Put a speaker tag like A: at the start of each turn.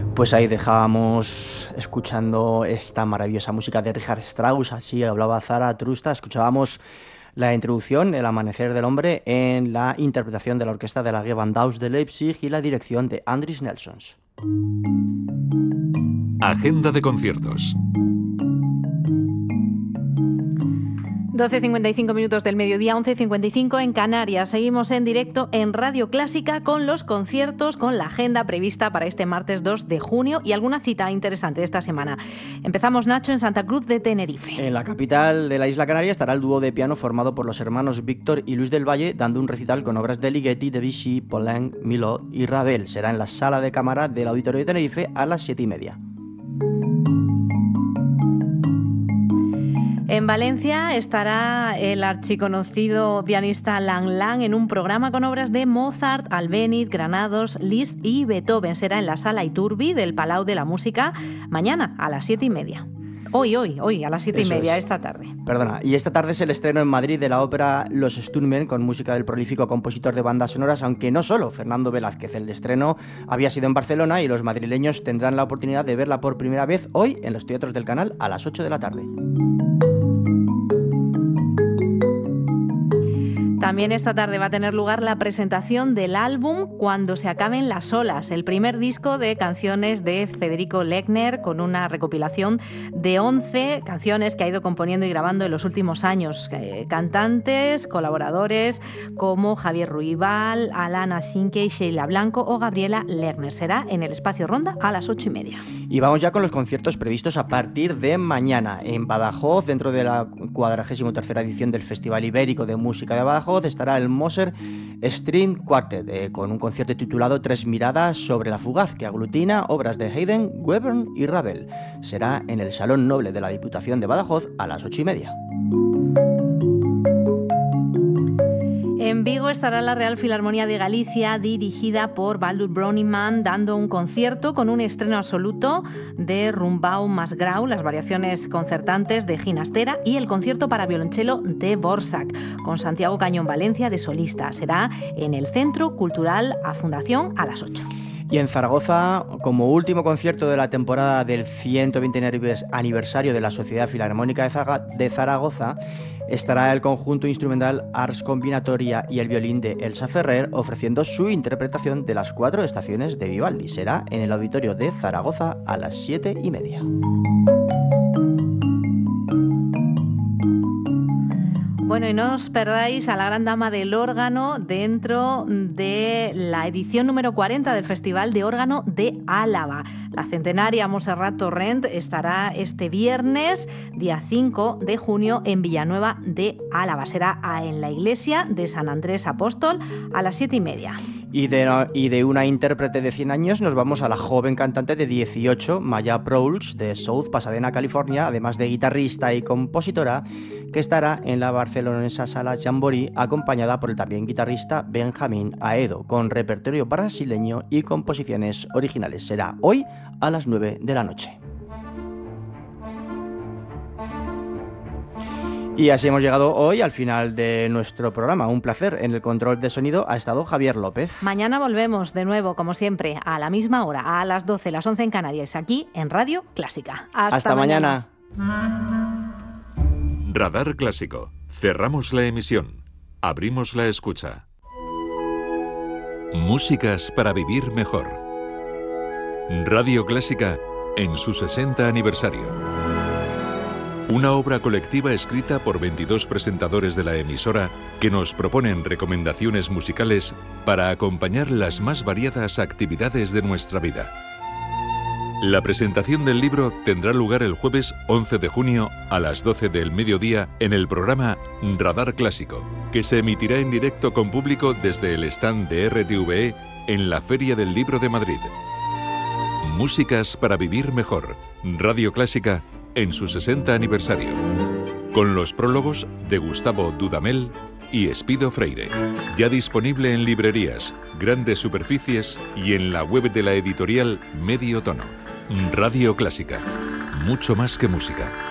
A: Pues ahí dejábamos escuchando esta maravillosa música de Richard Strauss, así hablaba Zaratrusta. Escuchábamos la introducción, El amanecer del hombre, en la interpretación de la orquesta de la Gewandhaus de Leipzig y la dirección de Andris Nelsons.
B: Agenda de conciertos.
C: 12:55 minutos del mediodía, 11:55 en Canarias. Seguimos en directo en Radio Clásica con los conciertos, con la agenda prevista para este martes 2 de junio y alguna cita interesante de esta semana. Empezamos, Nacho, en Santa Cruz de Tenerife.
A: En la capital de la isla canaria estará el dúo de piano formado por los hermanos Víctor y Luis del Valle, dando un recital con obras de Ligeti, Debussy, Poulenc, Milhaud y Ravel. Será en la sala de cámara del Auditorio de Tenerife a las 7:30.
C: En Valencia estará el archiconocido pianista Lang Lang en un programa con obras de Mozart, Albéniz, Granados, Liszt y Beethoven. Será en la Sala Iturbi del Palau de la Música mañana a las 7:30. Hoy, a las 7:30, esta tarde.
A: Perdona, y esta tarde es el estreno en Madrid de la ópera Los Sturmen, con música del prolífico compositor de bandas sonoras, aunque no solo, Fernando Velázquez. El estreno había sido en Barcelona y los madrileños tendrán la oportunidad de verla por primera vez hoy en los teatros del Canal a las 8 de la tarde.
C: También esta tarde va a tener lugar la presentación del álbum Cuando se acaben las olas, el primer disco de canciones de Federico Lechner, con una recopilación de 11 canciones que ha ido componiendo y grabando en los últimos años. Cantantes, colaboradores como Javier Ruibal, Alana Shinke, Sheila Blanco o Gabriela Lechner. Será en el Espacio Ronda a las 8:30.
A: Y vamos ya con los conciertos previstos a partir de mañana. En Badajoz, dentro de la 43ª edición del Festival Ibérico de Música de Badajoz, estará el Moser String Quartet, con un concierto titulado Tres miradas sobre la fugaz, que aglutina obras de Haydn, Webern y Ravel. Será en el Salón Noble de la Diputación de Badajoz a las 8:30.
C: En Vigo estará la Real Filarmonía de Galicia, dirigida por Baldur Brönnimann, dando un concierto con un estreno absoluto de Rumbau más Grau, las variaciones concertantes de Ginastera y el concierto para violonchelo de Borsak, con Santiago Cañón Valencia de solista. Será en el Centro Cultural A Fundación a las 8.
A: Y en Zaragoza, como último concierto de la temporada del 120 aniversario de la Sociedad Filarmónica de Zaragoza, estará el conjunto instrumental Ars Combinatoria y el violín de Elsa Ferrer ofreciendo su interpretación de las 4 estaciones de Vivaldi. Será en el Auditorio de Zaragoza a las 7:30.
C: Bueno, y no os perdáis a la gran dama del órgano dentro de la edición número 40 del Festival de Órgano de Álava. La centenaria Montserrat Torrent estará este viernes, día 5 de junio, en Villanueva de Álava. Será en la iglesia de San Andrés Apóstol a las 7:30.
A: Y de una intérprete de 100 años nos vamos a la joven cantante de 18, Maya Prowls, de South Pasadena, California, además de guitarrista y compositora, que estará en la barcelonesa Sala Jamboree, acompañada por el también guitarrista Benjamín Aedo, con repertorio brasileño y composiciones originales. Será hoy a las 9 de la noche. Y así hemos llegado hoy al final de nuestro programa. Un placer. En el control de sonido ha estado Javier López.
C: Mañana volvemos de nuevo, como siempre, a la misma hora, a las 12, las 11 en Canarias, aquí en Radio Clásica.
A: Hasta mañana.
B: Radar Clásico. Cerramos la emisión. Abrimos la escucha. Músicas para vivir mejor. Radio Clásica en su 60 aniversario. Una obra colectiva escrita por 22 presentadores de la emisora que nos proponen recomendaciones musicales para acompañar las más variadas actividades de nuestra vida. La presentación del libro tendrá lugar el jueves 11 de junio a las 12 del mediodía en el programa Radar Clásico, que se emitirá en directo con público desde el stand de RTVE en la Feria del Libro de Madrid. Músicas para vivir mejor. Radio Clásica en su 60 aniversario, con los prólogos de Gustavo Dudamel y Espido Freire. Ya disponible en librerías, grandes superficies y en la web de la editorial Medio Tono. Radio Clásica, mucho más que música.